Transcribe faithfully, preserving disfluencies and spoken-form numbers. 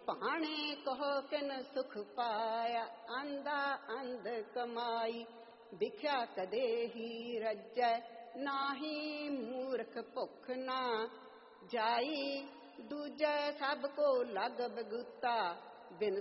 ਭਾਣੇ ਕਹੋ ਕਿਨ ਸੁਖ ਪਾਇਆ, ਆਂਦਾ ਅੰਧ ਕਮਾਈ। ਵਿਖਿਆ ਕਦੇ ਹੀ ਰੱਜੈ, ਨਾਹੀ ਮੂਰਖ ਭੁੱਖ ਨਾ ਜਾਈ। ਦੂਜੈ ਸਭ ਕੋ ਲਗ ਬਗੁਤਾ, ਬਿਨ